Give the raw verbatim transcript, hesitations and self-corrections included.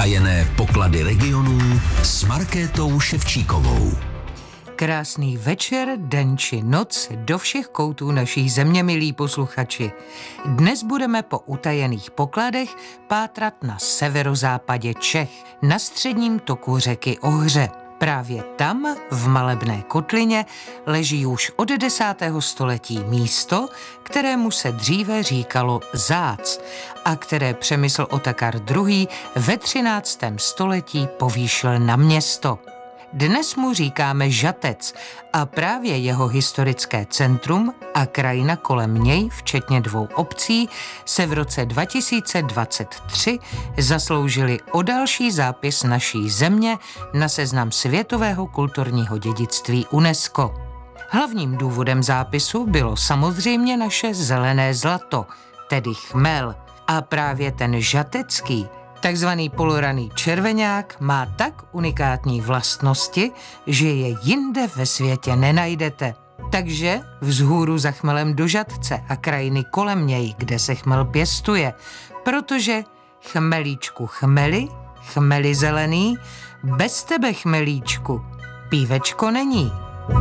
Utajené poklady regionů s Markétou Ševčíkovou. Krásný večer, den či noc do všech koutů naší země, milí posluchači. Dnes budeme po utajených pokladech pátrat na severozápadě Čech, na středním toku řeky Ohře. Právě tam, v Malebné kotlině, leží už od desátého století místo, kterému se dříve říkalo Zác a které Přemysl Otakar druhý. ve třináctém století povýšil na město. Dnes mu říkáme Žatec a právě jeho historické centrum a krajina kolem něj, včetně dvou obcí, se v roce dva tisíce dvacet tři zasloužili o další zápis naší země na seznam světového kulturního dědictví UNESCO. Hlavním důvodem zápisu bylo samozřejmě naše zelené zlato, tedy chmel. A právě ten žatecký, takzvaný poloraný červeňák, má tak unikátní vlastnosti, že je jinde ve světě nenajdete. Takže vzhůru za chmelem do Žatce a krajiny kolem něj, kde se chmel pěstuje, protože chmelíčku chmeli, chmeli zelený, bez tebe chmelíčku, pívečko není.